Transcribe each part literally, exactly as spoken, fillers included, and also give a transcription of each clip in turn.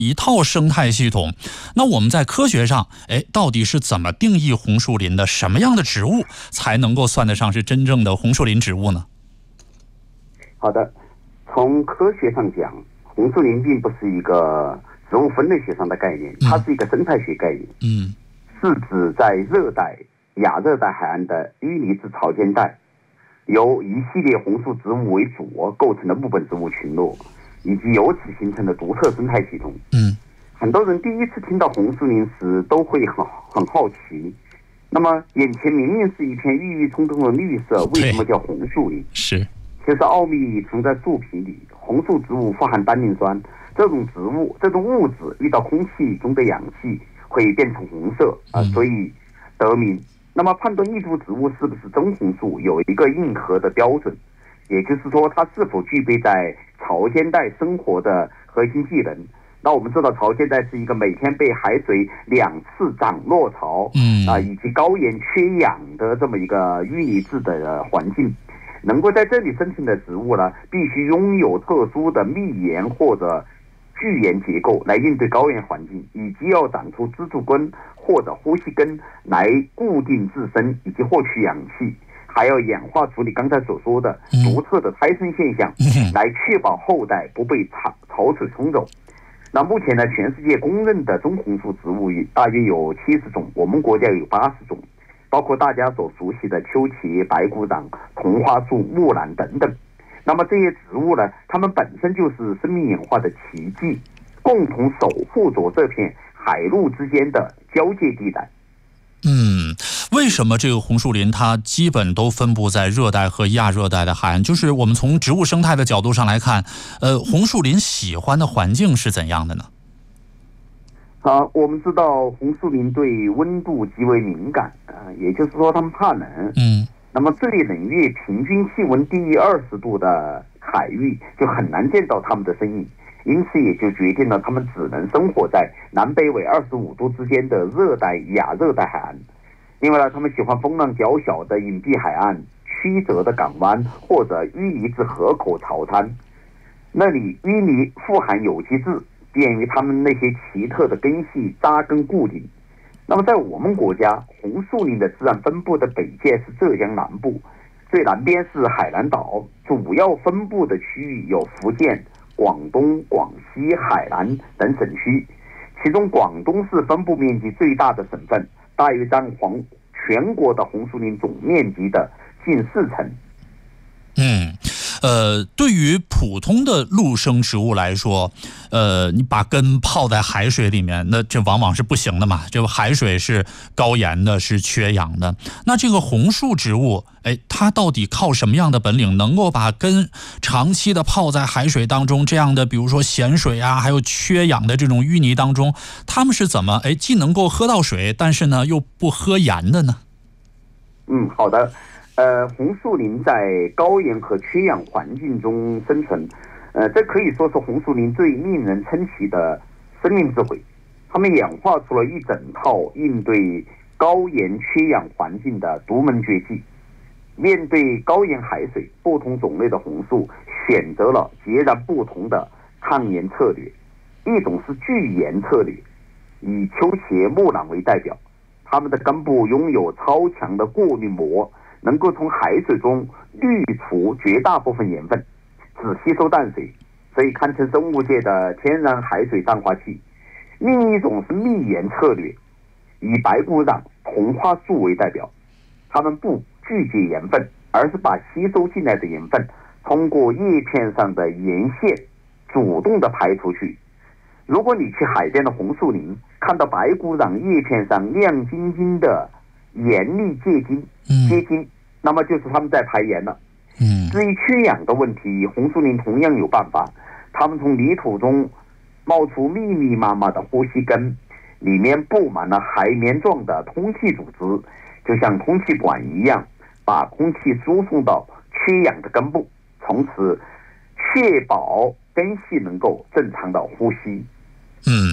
一套生态系统。那我们在科学上，哎，到底是怎么定义红树林的？什么样的植物才能够算得上是真正的红树林植物呢？ 好的，从科学上讲，红树林并不是一个植物分类学上的概念，它是一个生态学概念。 嗯， 是指在热带、亚热带海岸的淤泥质潮间带，由一系列红树植物为主构成的木本植物群落，以及由此形成的独特生态系统。 嗯， 很多人第一次听到红树林时都会很很好奇，那么眼前明明是一片郁郁葱葱的绿色，为什么叫红树林？ 是， 其实奥秘藏在树皮里。红树植物富含单宁酸，这种植物这种物质遇到空气中的氧气会变成红色啊、呃，所以得名。那么判断一株植物是不是真红树有一个硬核的标准，也就是说它是否具备在潮间带生活的核心技能。那我们知道潮间带是一个每天被海水两次涨落潮， 嗯啊、呃，以及高盐缺氧的这么一个淤泥质的环境。能够在这里生存的植物呢，必须拥有特殊的密盐或者巨盐结构来应对高盐环境，以及要长出支柱根或者呼吸根来固定自身以及获取氧气，还要演化处理刚才所说的独特的胎生现象，来确保后代不被潮潮水冲走。那目前呢，全世界公认的中红树植物大约有七十种，我们国家有八十种。包括大家所熟悉的秋茄、白骨掌、同花树、木兰等等。那么这些植物呢，它们本身就是生命演化的奇迹，共同守护着这片海陆之间的交界地带。 嗯，为什么这个红树林它基本都分布在热带和亚热带的海岸？就是我们从植物生态的角度上来看，呃，红树林喜欢的环境是怎样的呢？ 好、啊，我们知道红树林对温度极为敏感，呃，也就是说它们怕冷。 嗯， 那么最冷月平均气温低于二十度的海域就很难见到它们的身影，因此也就决定了它们只能生活在南北纬二十五度之间的热带、亚热带海岸。另外呢，它们喜欢风浪较小的隐蔽海岸、曲折的港湾或者淤泥质河口潮滩，那里淤泥富含有机质，便于它们那些奇特的根系扎根固定。那么在我们国家，红树林的自然分布的北界是浙江南部，最南边是海南岛，主要分布的区域有福建、广东、广西、海南等省区，其中广东是分布面积最大的省份，大约占黄全国的红树林总面积的近四成。 嗯，呃，对于普通的陆生植物来说，呃，你把根泡在海水里面，那这往往是不行的嘛。这个海水是高盐的，是缺氧的。那这个红树植物，哎，它到底靠什么样的本领，能够把根长期的泡在海水当中？这样的，比如说咸水啊，还有缺氧的这种淤泥当中，它们是怎么哎，既能够喝到水，但是呢又不喝盐的呢？ 嗯，好的。呃，红树林在高盐和缺氧环境中生存，呃，这可以说是红树林最令人称奇的生命智慧。他们演化出了一整套应对高盐缺氧环境的独门绝技。面对高盐海水，不同种类的红树选择了截然不同的抗盐策略。一种是拒盐策略，以秋茄、木兰为代表，它们的根部拥有超强的过滤膜，能够从海水中滤除绝大部分盐分，只吸收淡水，所以堪称生物界的天然海水淡化器。另一种是密盐策略，以白骨掌、同花树为代表，它们不拒绝盐分，而是把吸收进来的盐分通过叶片上的盐腺主动的排出去。如果你去海边的红树林，看到白骨掌叶片上亮晶晶的盐粒结晶，结晶，那么就是他们在排盐了。 嗯， 至于缺氧的问题，红树林同样有办法，他们从泥土中冒出密密麻麻的呼吸根，里面布满了海绵状的通气组织，就像通气管一样，把空气输送到缺氧的根部，从此确保根系能够正常的呼吸。 嗯，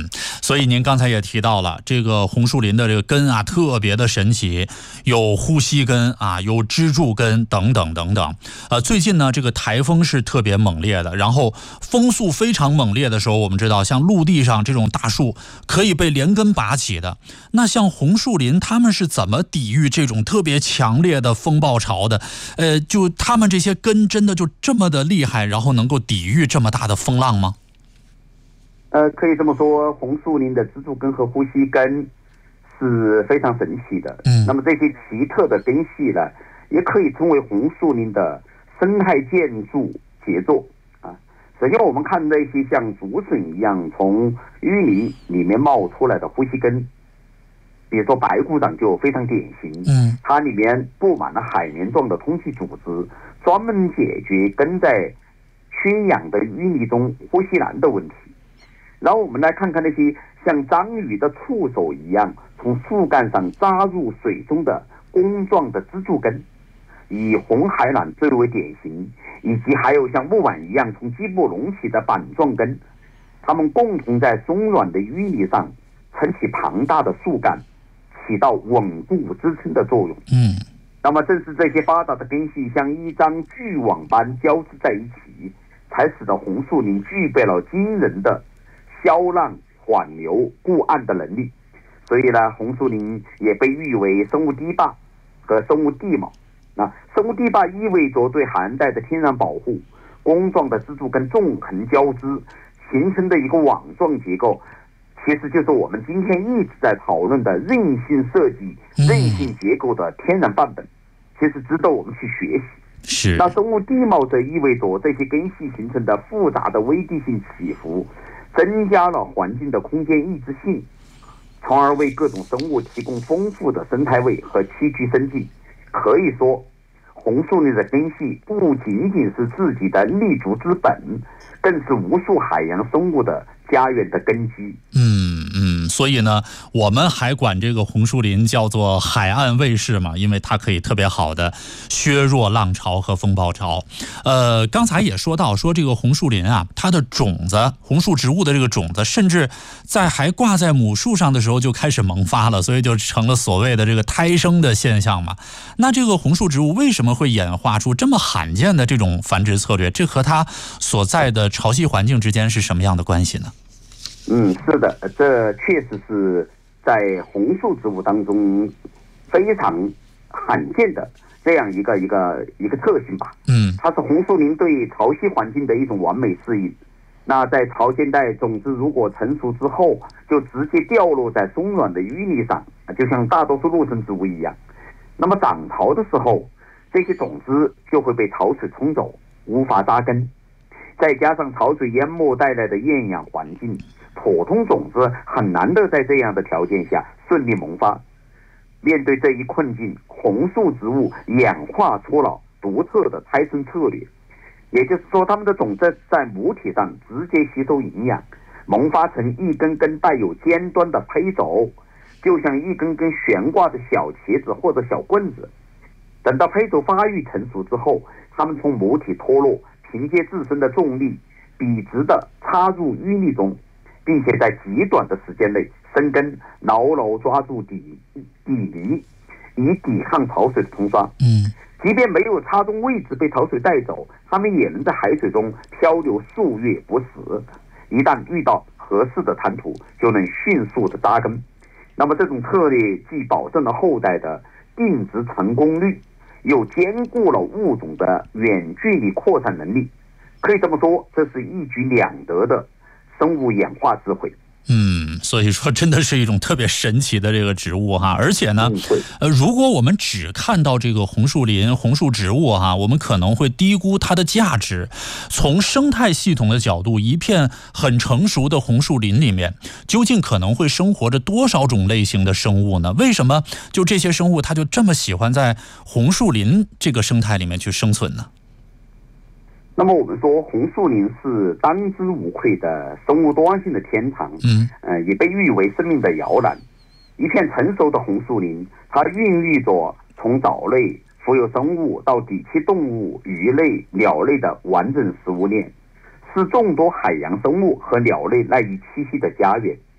所以您刚才也提到了这个红树林的这个根啊，特别的神奇，有呼吸根啊，有支柱根等等等等。呃，最近呢，这个台风是特别猛烈的，然后风速非常猛烈的时候，我们知道像陆地上这种大树可以被连根拔起的。那像红树林，他们是怎么抵御这种特别强烈的风暴潮的？呃，就他们这些根真的就这么的厉害，然后能够抵御这么大的风浪吗？ 呃，可以这么说，红树林的支柱根和呼吸根是非常神奇的。嗯，那么这些奇特的根系呢，也可以称为红树林的生态建筑杰作啊。首先，我们看那些像竹笋一样从淤泥里面冒出来的呼吸根，比如说白骨掌就非常典型。嗯，它里面布满了海绵状的通气组织，专门解决根在缺氧的淤泥中呼吸难的问题。然后我们来看看那些像章鱼的触手一样从树干上扎入水中的弓状的支柱根，以红海榄最为典型，以及还有像木碗一样从基部隆起的板状根，它们共同在松软的淤泥上撑起庞大的树干，起到稳固支撑的作用。嗯，那么正是这些发达的根系像一张巨网般交织在一起，才使得红树林具备了惊人的消浪缓流固岸的能力。所以呢，红树林也被誉为生物堤坝和生物地锚。那生物堤坝意味着对海岸带的天然保护，弓状的支柱根纵横交织形成的一个网状结构，其实就是我们今天一直在讨论的韧性设计、韧性结构的天然范本，其实值得我们去学习。 是。 那生物地貌则意味着这些根系形成的复杂的微地性起伏，增加了环境的空间抑制性，从而为各种生物提供丰富的生态位和栖居生境。可以说，红树林的根系不仅仅是自己的立足之本，更是无数海洋生物的家园的根基。 嗯嗯，所以呢，我们还管这个红树林叫做海岸卫士嘛，因为它可以特别好的削弱浪潮和风暴潮。呃，刚才也说到，说这个红树林啊，它的种子，红树植物的这个种子，甚至在还挂在母树上的时候就开始萌发了，所以就成了所谓的这个胎生的现象嘛。那这个红树植物为什么会演化出这么罕见的这种繁殖策略？这和它所在的潮汐环境之间是什么样的关系呢？ 嗯，是的，这确实是在红树植物当中非常罕见的这样一个一个一个特性吧。嗯，它是红树林对潮汐环境的一种完美适应。那在潮间带种子如果成熟之后，就直接掉落在松软的淤泥上，就像大多数陆生植物一样。那么涨潮的时候，这些种子就会被潮水冲走，无法扎根。再加上潮水淹没带来的厌氧环境，普通种子很难的在这样的条件下顺利萌发。面对这一困境，红树植物演化出了独特的胎生策略，也就是说，它们的种子在母体上直接吸收营养，萌发成一根根带有尖端的胚轴，就像一根根悬挂的小茄子或者小棍子。等到胚轴发育成熟之后，它们从母体脱落，凭借自身的重力笔直地插入淤泥中，并且在极短的时间内生根，牢牢抓住底底泥，以抵抗潮水的冲刷。嗯，即便没有插中位置被潮水带走，它们也能在海水中漂流数月不死。一旦遇到合适的滩涂，就能迅速的扎根。那么这种策略既保证了后代的定植成功率，又兼顾了物种的远距离扩散能力。可以这么说，这是一举两得的生物演化智慧。 嗯，所以说真的是一种特别神奇的这个植物哈，而且呢，呃，如果我们只看到这个红树林、红树植物哈，我们可能会低估它的价值。从生态系统的角度，一片很成熟的红树林里面，究竟可能会生活着多少种类型的生物呢？为什么就这些生物它就这么喜欢在红树林这个生态里面去生存呢？ 那么我们说，红树林是当之无愧的生物多样性的天堂，嗯，呃，也被誉为生命的摇篮。一片成熟的红树林，它孕育着从藻类、浮游生物到底栖动物、鱼类、鸟类的完整食物链，是众多海洋生物和鸟类赖以栖息的家园。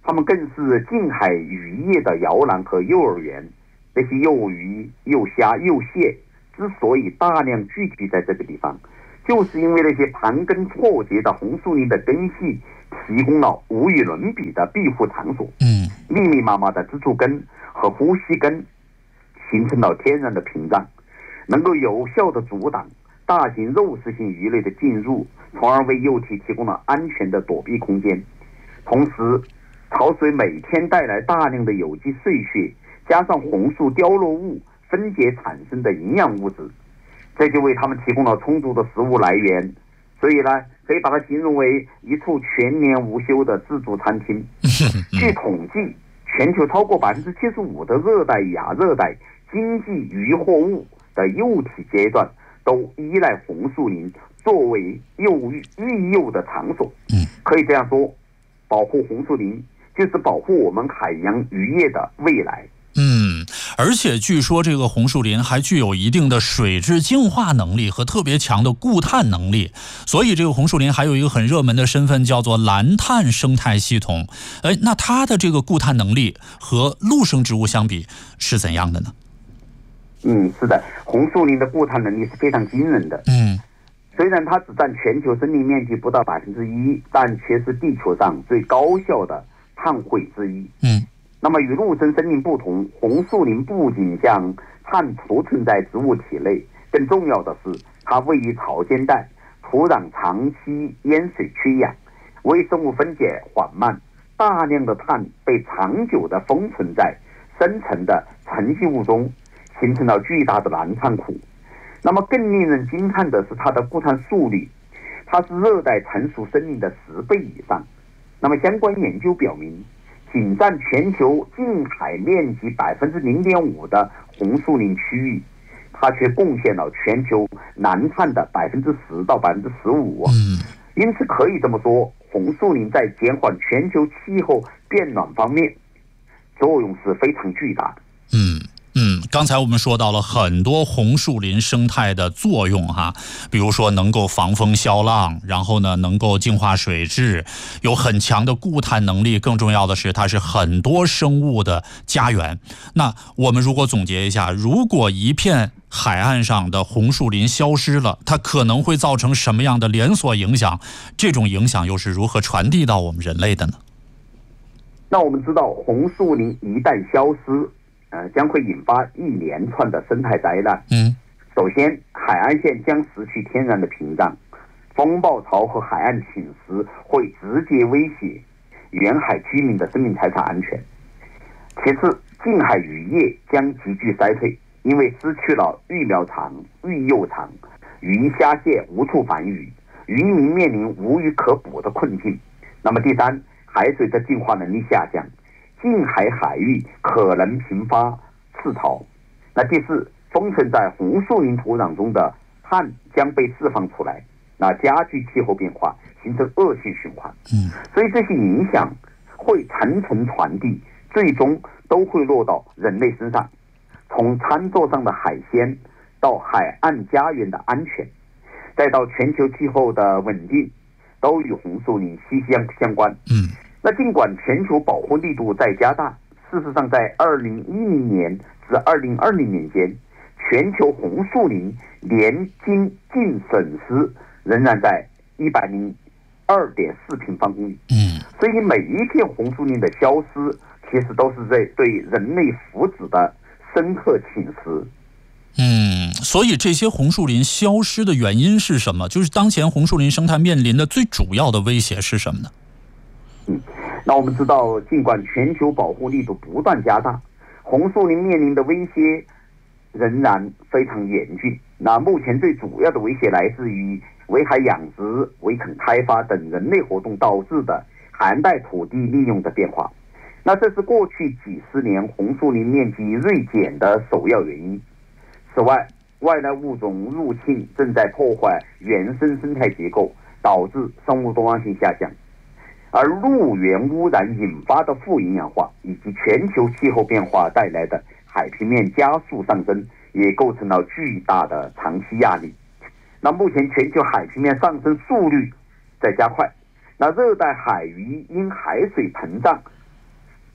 它们更是近海渔业的摇篮和幼儿园。这些幼鱼、幼虾、幼蟹之所以大量聚集在这个地方，就是因为那些盘根错节的红树林的根系提供了无与伦比的庇护场所。 嗯， 密密麻麻的支柱根和呼吸根形成了天然的屏障，能够有效的阻挡大型肉食性鱼类的进入，从而为幼体提供了安全的躲避空间。同时，潮水每天带来大量的有机碎屑，加上红树凋落物分解产生的营养物质，这就为它们提供了充足的食物来源。所以呢，可以把它形容为一处全年无休的自助餐厅。据统计，全球超过百分之七十五的热带、亚热带经济渔获物的幼体阶段都依赖红树林作为幼育育幼的场所。可以这样说，保护红树林就是保护我们海洋渔业的未来。 嗯，而且据说这个红树林还具有一定的水质净化能力和特别强的固碳能力，所以这个红树林还有一个很热门的身份叫做蓝碳生态系统。哎，那它的这个固碳能力和陆生植物相比是怎样的呢？ 嗯，是的，红树林的固碳能力是非常惊人的。 嗯， 虽然它只占全球森林面积不到百分之一，但却是地球上最高效的碳汇之一。 嗯。 那么与陆生森林不同，红树林不仅将碳储存在植物体内，更重要的是它位于潮间带，土壤长期淹水缺氧，微生物分解缓慢，大量的碳被长久的封存在深层的沉积物中，形成了巨大的蓝碳库。那么更令人惊叹的是它的固碳速率，它是热带成熟森林的十倍以上。那么相关研究表明，仅占全球近海面积百分之零点五的红树林区域，它却贡献了全球蓝碳的百分之十到百分之十五。因此可以这么说，红树林在减缓全球气候变暖方面作用是非常巨大的。 嗯。嗯，刚才我们说到了很多红树林生态的作用哈，比如说能够防风消浪，然后呢能够净化水质，有很强的固碳能力，更重要的是它是很多生物的家园。那我们如果总结一下，如果一片海岸上的红树林消失了，它可能会造成什么样的连锁影响？这种影响又是如何传递到我们人类的呢？ 那我们知道，红树林一旦消失，呃，将会引发一连串的生态灾难。 嗯， 首先，海岸线将失去天然的屏障，风暴潮和海岸侵蚀会直接威胁沿海居民的生命财产安全。其次，近海渔业将急剧衰退，因为失去了育苗场、育幼场，鱼虾蟹无处繁育，渔民面临无鱼可捕的困境。那么第三，海水的净化能力下降，近海海域可能频发赤潮。那第四，封存在红树林土壤中的碳将被释放出来，那加剧气候变化，形成恶性循环。 嗯， 所以这些影响会层层传递，最终都会落到人类身上。从餐桌上的海鲜，到海岸家园的安全，再到全球气候的稳定，都与红树林息息相关。 嗯。 那尽管全球保护力度在加大，事实上在二零一零年至二零二零年间，全球红树林年经净损失仍然在一百零二点四平方公里。 嗯， 所以每一片红树林的消失，其实都是在对人类福祉的深刻侵蚀。 嗯，所以这些红树林消失的原因是什么？就是当前红树林生态面临的最主要的威胁是什么呢？ 嗯，那我们知道，尽管全球保护力度不断加大，红树林面临的威胁仍然非常严峻。那目前最主要的威胁来自于围海养殖、围垦开发等人类活动导致的海岸带土地利用的变化。那这是过去几十年红树林面积锐减的首要原因。此外，外来物种入侵正在破坏原生生态结构，导致生物多样性下降。而陆源污染引发的富营养化，以及全球气候变化带来的海平面加速上升，也构成了巨大的长期压力。那目前全球海平面上升速率在加快，那热带海鱼因海水膨胀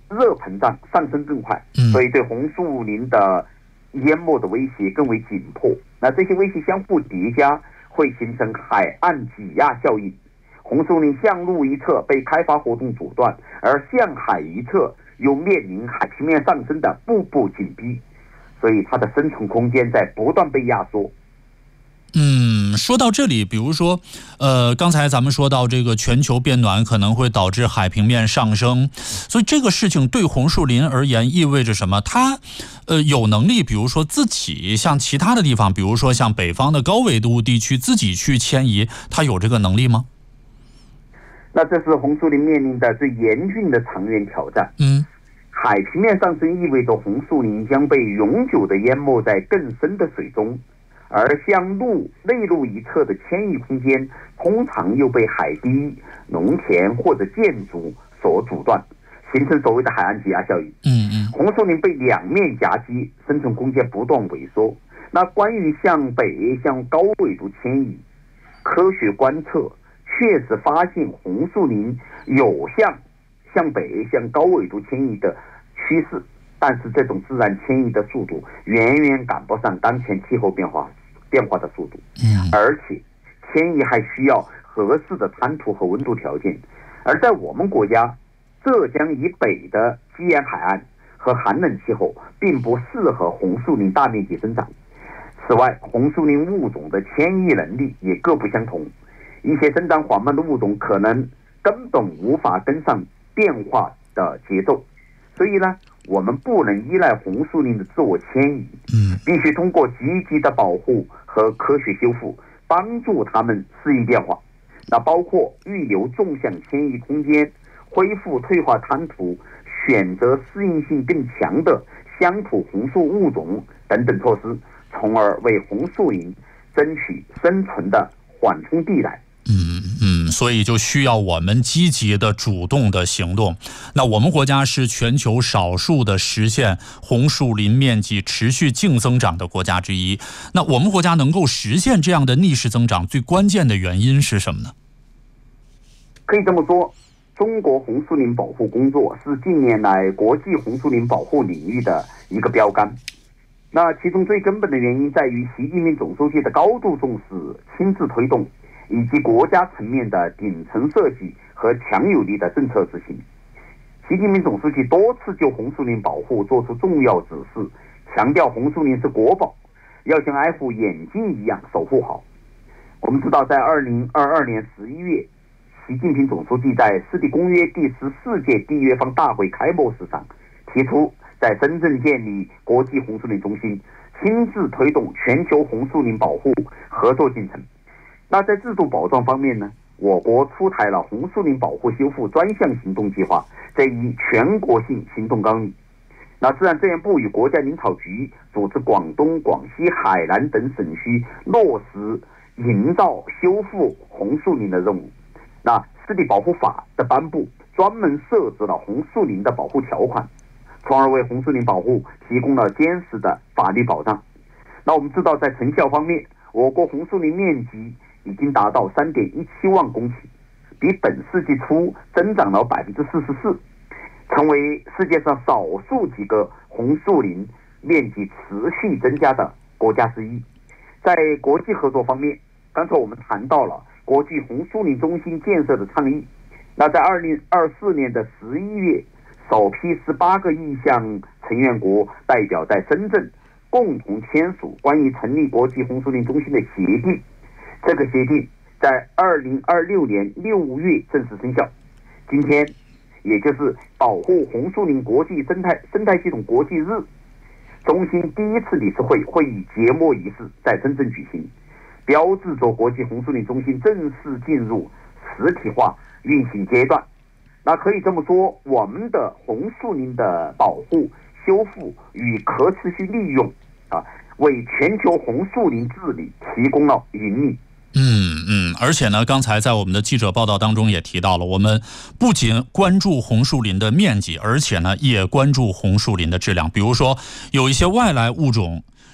热膨胀上升更快，所以对红树林的淹没的威胁更为紧迫。那这些威胁相互叠加，会形成海岸挤压效应。红树林向陆一侧被开发活动阻断，而向海一侧又面临海平面上升的步步紧逼，所以它的生存空间在不断被压缩。 嗯，说到这里，比如说，呃，刚才咱们说到这个全球变暖可能会导致海平面上升，所以这个事情对红树林而言意味着什么？它，呃，有能力，比如说自己像其他的地方，比如说像北方的高纬度地区自己去迁移，它有这个能力吗？ 那这是红树林面临的最严峻的长远挑战。 嗯， 海平面上升意味着红树林将被永久的淹没在更深的水中。而向陆内陆一侧的迁移空间通常又被海堤、农田或者建筑所阻断，形成所谓的海岸挤压效应。 嗯嗯， 红树林被两面夹击，生存空间不断萎缩。那关于向北向高纬度迁移，科学观测确实发现红树林有向向北向高纬度迁移的趋势，但是这种自然迁移的速度远远赶不上当前气候变化变化的速度，而且迁移还需要合适的滩涂和温度条件，而在我们国家浙江以北的基沿海岸和寒冷气候并不适合红树林大面积生长。此外，红树林物种的迁移能力也各不相同，一些生长缓慢的物种可能根本无法跟上变化的节奏，所以呢，我们不能依赖红树林的自我迁移，必须通过积极的保护和科学修复，帮助它们适应变化。那包括预留纵向迁移空间、恢复退化滩涂、选择适应性更强的乡土红树物种等等措施，从而为红树林争取生存的缓冲地带。 嗯嗯，所以就需要我们积极的、主动的行动。那我们国家是全球少数的实现红树林面积持续净增长的国家之一。那我们国家能够实现这样的逆势增长，最关键的原因是什么呢？ 可以这么说，中国红树林保护工作是近年来国际红树林保护领域的一个标杆。那其中最根本的原因在于习近平总书记的高度重视、亲自推动，以及国家层面的顶层设计和强有力的政策执行。习近平总书记多次就红树林保护作出重要指示，强调红树林是国宝，要像爱护眼睛一样守护好。我们知道，在二零二二年十一月，习近平总书记在湿地公约第十四届缔约方大会开幕式上提出，在深圳建立国际红树林中心，亲自推动全球红树林保护合作进程。那在制度保障方面呢，我国出台了红树林保护修复专项行动计划这一全国性行动纲领。那自然资源部与国家林草局组织广东、广西、海南等省区落实营造修复红树林的任务。那湿地保护法的颁布，专门设置了红树林的保护条款，从而为红树林保护提供了坚实的法律保障。那我们知道，在成效方面，我国红树林面积已经达到 三点一七万公顷，比本世纪初增长了 百分之四十四， 成为世界上少数几个红树林面积持续增加的国家之一。在国际合作方面，刚才我们谈到了国际红树林中心建设的倡议。那在二零二四年的十一月，首批十八个意向成员国代表在深圳共同签署关于成立国际红树林中心的协定。这个协定在二零二六年六月正式生效。今天，也就是保护红树林国际生态生态系统国际日，中心第一次理事会会议揭幕仪式在深圳举行，标志着国际红树林中心正式进入实体化运行阶段。那可以这么说，我们的红树林的保护、修复与可持续利用啊，为全球红树林治理提供了引领。 嗯嗯，而且呢，刚才在我们的记者报道当中也提到了，我们不仅关注红树林的面积，而且呢，也关注红树林的质量。比如说，有一些外来物种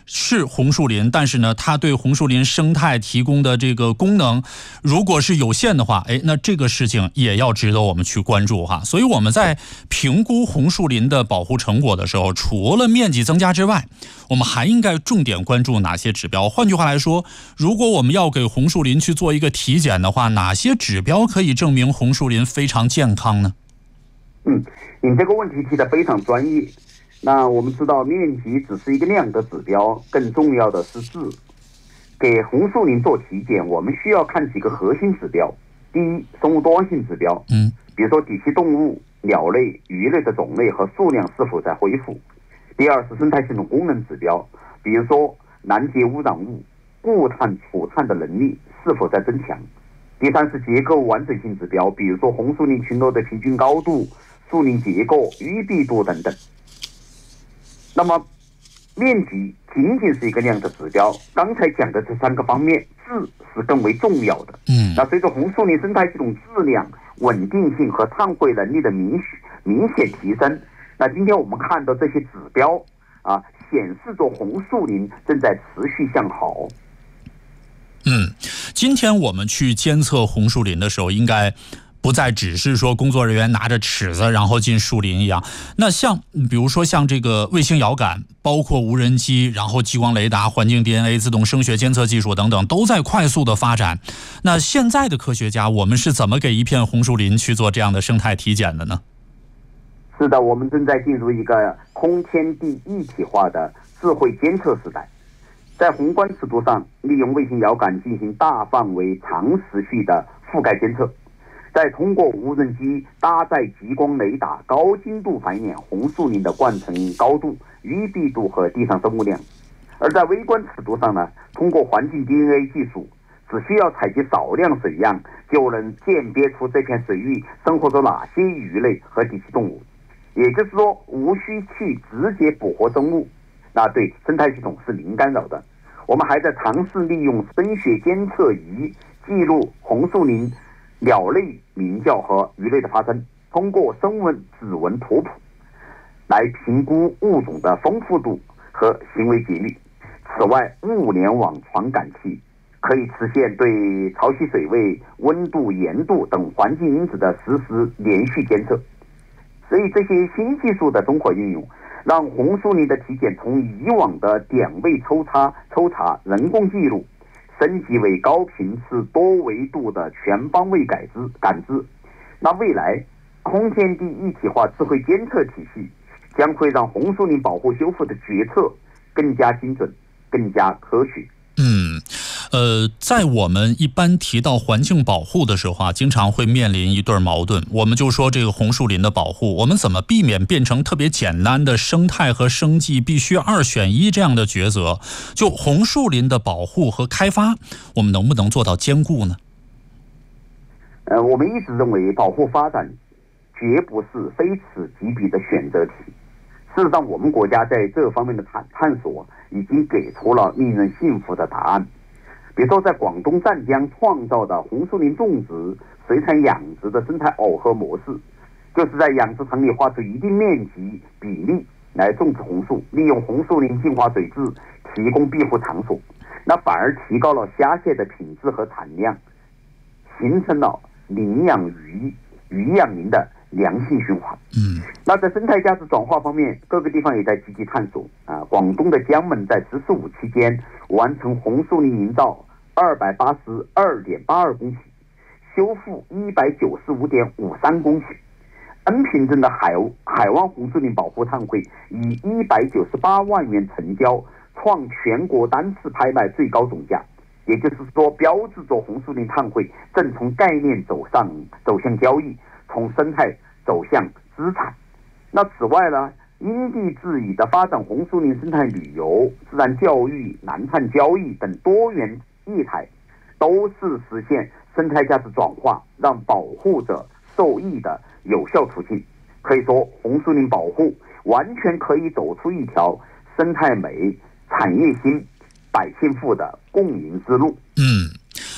是红树林，但是呢，它对红树林生态提供的这个功能，如果是有限的话，哎，那这个事情也要值得我们去关注哈。所以我们在评估红树林的保护成果的时候，除了面积增加之外，我们还应该重点关注哪些指标？换句话来说，如果我们要给红树林去做一个体检的话，哪些指标可以证明红树林非常健康呢？ 嗯，你这个问题提得非常专业。那我们知道，面积只是一个量的指标，更重要的是质。给红树林做体检，我们需要看几个核心指标。第一，生物多样性指标，嗯，比如说底栖动物、鸟类、鱼类的种类和数量是否在恢复。第二是生态系统功能指标，比如说拦截污染物、固碳储碳的能力是否在增强。第三是结构完整性指标，比如说红树林群落的平均高度、树林结构、淤闭度等等。那么面积仅仅是一个量的指标，刚才讲的这三个方面，质是更为重要的。嗯，那随着红树林生态系统质量、稳定性和碳汇能力的明明显提升，那今天我们看到这些指标啊，显示着红树林正在持续向好。 嗯，今天我们去监测红树林的时候，应该不再只是说工作人员拿着尺子然后进树林一样。那像比如说像这个卫星遥感，包括无人机，然后激光雷达、环境 D N A、自动声学监测技术等等，都在快速的发展。那现在的科学家，我们是怎么给一片红树林去做这样的生态体检的呢？ 是的，我们正在进入一个空天地一体化的智慧监测时代。在宏观尺度上，利用卫星遥感进行大范围、长时序的覆盖监测，再通过无人机搭载极光雷达，高精度繁衍红树林的冠层高度、淤闭度和地上生物量。而在微观尺度上呢，通过环境 D N A 技术，只需要采集少量水样，就能鉴别出这片水域生活着哪些鱼类和底栖动物。也就是说，无需去直接捕获生物，那对生态系统是零干扰的。我们还在尝试利用声学监测仪记录红树林鸟类鸣叫和鱼类的发声，通过声纹指纹图谱来评估物种的丰富度和行为节律。此外，物联网传感器可以实现对潮汐水位、温度、盐度等环境因子的实时连续监测。所以这些新技术的综合运用，让红树林的体检从以往的点位抽查、抽查人工记录，升级为高频次、多维度的全方位感知感知。那未来空天地一体化智慧监测体系将会让红树林保护修复的决策更加精准、更加科学。 嗯。呃，在我们一般提到环境保护的时候啊，经常会面临一对矛盾。我们就说这个红树林的保护，我们怎么避免变成特别简单的生态和生计必须二选一这样的抉择？就红树林的保护和开发，我们能不能做到兼顾呢？ 呃，我们一直认为保护发展绝不是非此即彼的选择题。事实上，我们国家在这方面的探探索已经给出了令人信服的答案。比如说，在广东湛江创造的红树林种植、水产养殖的生态耦合模式，就是在养殖场里划出一定面积比例来种植红树，利用红树林净化水质，提供庇护场所，那反而提高了虾蟹的品质和产量，形成了林养鱼、鱼养林的良性循环。嗯，那在生态价值转化方面，各个地方也在积极探索啊。广东的江门在“十四五”期间完成红树林营造二百八十二点八二公顷，修复一百九十五点五三公顷。恩平镇的海海湾红树林保护碳汇以一百九十八万元成交，创全国单次拍卖最高总价。也就是说，标志着红树林碳汇正从概念走上走向交易，从生态走向资产。那此外呢，因地制宜的发展红树林生态旅游、自然教育、南碳交易等多元业态，都是实现生态价值转化、让保护者受益的有效途径。可以说，红树林保护完全可以走出一条生态美、产业兴、百姓富的共赢之路。 嗯。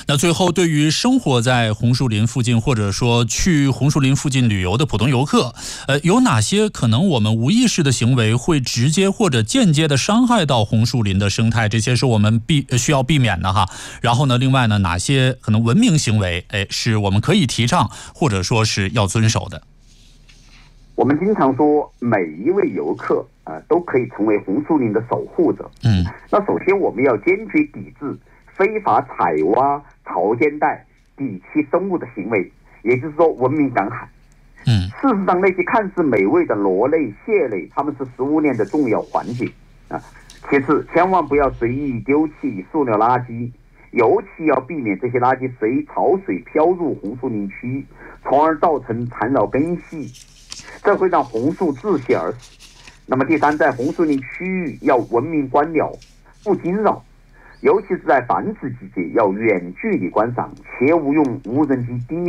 那最后，对于生活在红树林附近，或者说去红树林附近旅游的普通游客，呃，有哪些可能我们无意识的行为会直接或者间接的伤害到红树林的生态？这些是我们避需要避免的哈。然后呢，另外呢，哪些可能文明行为，哎，是我们可以提倡或者说是要遵守的？ 我们经常说，每一位游客啊、呃，都可以成为红树林的守护者。 嗯， 那首先我们要坚决抵制非法采挖潮间带底栖生物的行为，也就是说文明赶海。 嗯， 事实上，那些看似美味的螺类、蟹类，它们是食物链的重要环节啊。其次，千万不要随意丢弃塑料垃圾，尤其要避免这些垃圾随潮水飘入红树林区域，从而造成缠绕根系，这会让红树窒息而死。那么第三，在红树林区域要文明观鸟，不惊扰，尤其是在繁殖季节要远距离观赏，切勿用无人机低